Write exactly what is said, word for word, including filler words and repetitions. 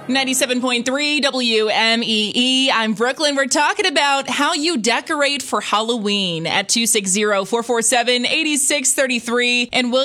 ninety-seven point three W M E E. I'm Brooklyn. We're talking about how you decorate for Halloween at two six zero, four four seven, eight six three three. And William